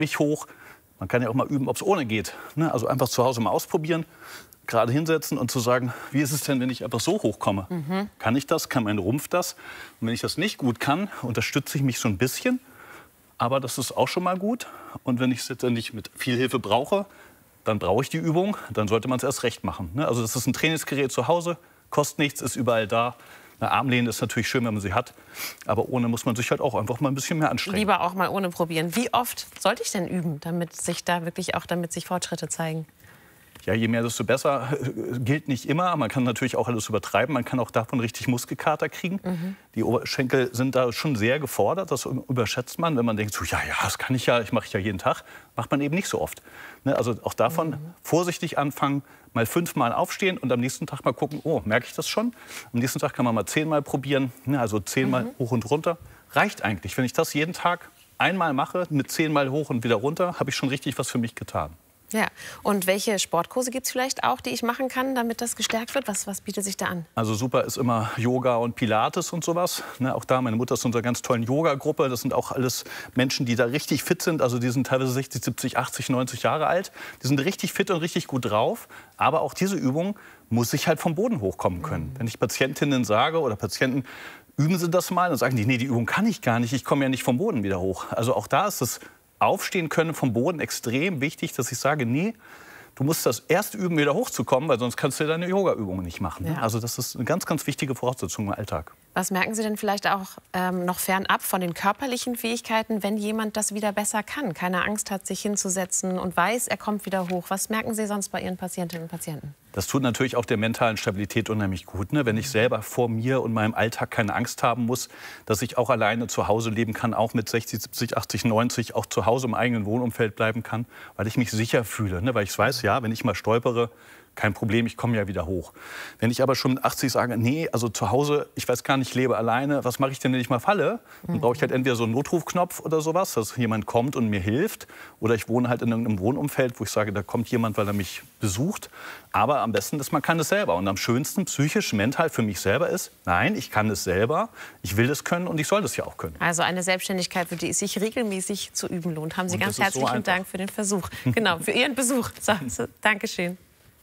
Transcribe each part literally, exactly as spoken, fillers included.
Nicht hoch. Man kann ja auch mal üben, ob es ohne geht. Ne? Also einfach zu Hause mal ausprobieren, gerade hinsetzen und zu sagen, wie ist es denn, wenn ich einfach so hochkomme? Mhm. Kann ich das? Kann mein Rumpf das? Und wenn ich das nicht gut kann, unterstütze ich mich so ein bisschen. Aber das ist auch schon mal gut. Und wenn ich es jetzt nicht mit viel Hilfe brauche, dann brauche ich die Übung. Dann sollte man es erst recht machen. Ne? Also das ist ein Trainingsgerät zu Hause, kostet nichts, ist überall da. Eine Armlehne ist natürlich schön, wenn man sie hat. Aber ohne muss man sich halt auch einfach mal ein bisschen mehr anstrengen. Lieber auch mal ohne probieren. Wie oft sollte ich denn üben, damit sich da wirklich auch damit sich Fortschritte zeigen? Ja, je mehr, desto besser. Gilt nicht immer. Man kann natürlich auch alles übertreiben. Man kann auch davon richtig Muskelkater kriegen. Mhm. Die Oberschenkel sind da schon sehr gefordert. Das überschätzt man, wenn man denkt, so, ja, ja, das kann ich ja, ich mache ich ja jeden Tag. Macht man eben nicht so oft. Ne? Also auch davon mhm. vorsichtig anfangen, mal fünfmal aufstehen und am nächsten Tag mal gucken, oh, merke ich das schon? Am nächsten Tag kann man mal zehnmal probieren. Ne? Also zehnmal mhm. hoch und runter. Reicht eigentlich. Wenn ich das jeden Tag einmal mache, mit zehnmal hoch und wieder runter, habe ich schon richtig was für mich getan. Ja, und welche Sportkurse gibt es vielleicht auch, die ich machen kann, damit das gestärkt wird? Was, was bietet sich da an? Also super ist immer Yoga und Pilates und sowas. Ne, auch da, meine Mutter ist in unserer ganz tollen Yoga-Gruppe. Das sind auch alles Menschen, die da richtig fit sind. Also die sind teilweise sechzig, siebzig, achtzig, neunzig Jahre alt. Die sind richtig fit und richtig gut drauf. Aber auch diese Übung muss ich halt vom Boden hochkommen können. Mhm. Wenn ich Patientinnen sage oder Patienten, üben Sie das mal, dann sagen die, nee, die Übung kann ich gar nicht. Ich komme ja nicht vom Boden wieder hoch. Also auch da ist es Aufstehen können vom Boden extrem wichtig, dass ich sage, nee, du musst das erst üben, wieder hochzukommen, weil sonst kannst du deine Yoga-Übungen nicht machen. Ja. Also das ist eine ganz, ganz wichtige Voraussetzung im Alltag. Was merken Sie denn vielleicht auch ähm, noch fernab von den körperlichen Fähigkeiten, wenn jemand das wieder besser kann, keine Angst hat, sich hinzusetzen und weiß, er kommt wieder hoch? Was merken Sie sonst bei Ihren Patientinnen und Patienten? Das tut natürlich auch der mentalen Stabilität unheimlich gut, ne? Wenn ich selber vor mir und meinem Alltag keine Angst haben muss, dass ich auch alleine zu Hause leben kann, auch mit sechzig, siebzig, achtzig, neunzig, auch zu Hause im eigenen Wohnumfeld bleiben kann, weil ich mich sicher fühle, ne? Weil ich weiß, ja, wenn ich mal stolpere, kein Problem, ich komme ja wieder hoch. Wenn ich aber schon mit achtzig sage, nee, also zu Hause, ich weiß gar nicht, ich lebe alleine, was mache ich denn, wenn ich mal falle? Dann brauche ich halt entweder so einen Notrufknopf oder sowas, dass jemand kommt und mir hilft. Oder ich wohne halt in einem Wohnumfeld, wo ich sage, da kommt jemand, weil er mich besucht. Aber am besten ist, man kann es selber. Und am schönsten psychisch, mental für mich selber ist, nein, ich kann es selber, ich will es können und ich soll das ja auch können. Also eine Selbstständigkeit, für die es sich regelmäßig zu üben lohnt. Haben Sie ganz herzlichen so Dank für den Versuch. Genau, für Ihren Besuch. So, so, Dankeschön.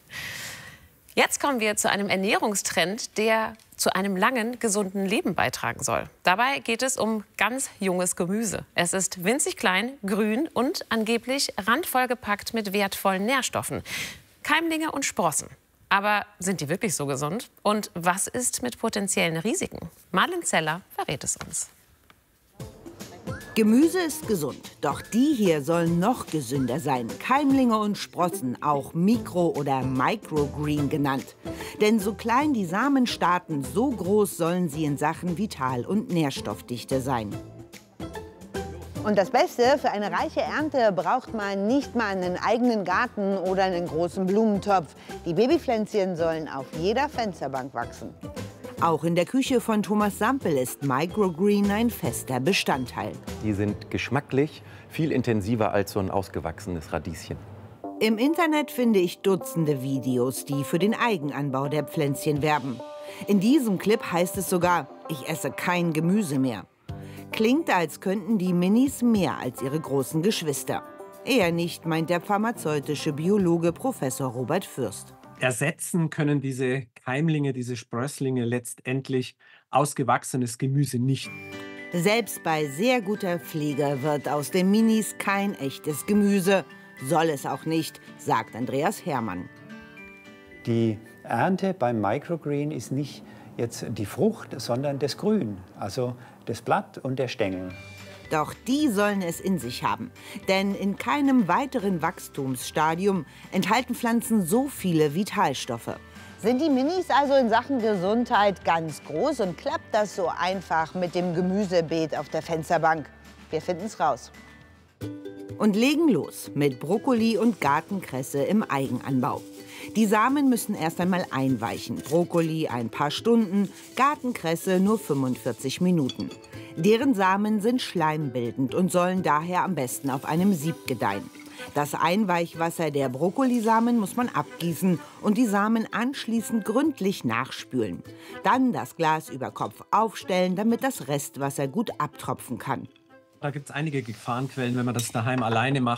Jetzt kommen wir zu einem Ernährungstrend, der zu einem langen, gesunden Leben beitragen soll. Dabei geht es um ganz junges Gemüse. Es ist winzig klein, grün und angeblich randvoll gepackt mit wertvollen Nährstoffen. Keimlinge und Sprossen. Aber sind die wirklich so gesund? Und was ist mit potenziellen Risiken? Marlen Zeller verrät es uns. Gemüse ist gesund, doch die hier sollen noch gesünder sein. Keimlinge und Sprossen, auch Mikro- oder Microgreen genannt. Denn so klein die Samen starten, so groß sollen sie in Sachen Vital- und Nährstoffdichte sein. Und das Beste, für eine reiche Ernte braucht man nicht mal einen eigenen Garten oder einen großen Blumentopf. Die Babypflänzchen sollen auf jeder Fensterbank wachsen. Auch in der Küche von Thomas Sampel ist Microgreen ein fester Bestandteil. Die sind geschmacklich viel intensiver als so ein ausgewachsenes Radieschen. Im Internet finde ich Dutzende Videos, die für den Eigenanbau der Pflänzchen werben. In diesem Clip heißt es sogar, ich esse kein Gemüse mehr. Klingt, als könnten die Minis mehr als ihre großen Geschwister. Eher nicht, meint der pharmazeutische Biologe Professor Robert Fürst. Ersetzen können diese Keimlinge, diese Sprösslinge letztendlich ausgewachsenes Gemüse nicht. Selbst bei sehr guter Pflege wird aus den Minis kein echtes Gemüse. Soll es auch nicht, sagt Andreas Herrmann. Die Ernte beim Microgreen ist nicht jetzt die Frucht, sondern das Grün, also das Blatt und der Stängel. Doch die sollen es in sich haben. Denn in keinem weiteren Wachstumsstadium enthalten Pflanzen so viele Vitalstoffe. Sind die Minis also in Sachen Gesundheit ganz groß und klappt das so einfach mit dem Gemüsebeet auf der Fensterbank? Wir finden es raus. Und legen los mit Brokkoli und Gartenkresse im Eigenanbau. Die Samen müssen erst einmal einweichen. Brokkoli ein paar Stunden, Gartenkresse nur fünfundvierzig Minuten. Deren Samen sind schleimbildend und sollen daher am besten auf einem Sieb gedeihen. Das Einweichwasser der Brokkolisamen muss man abgießen und die Samen anschließend gründlich nachspülen. Dann das Glas über Kopf aufstellen, damit das Restwasser gut abtropfen kann. Da gibt es einige Gefahrenquellen, wenn man das daheim alleine macht.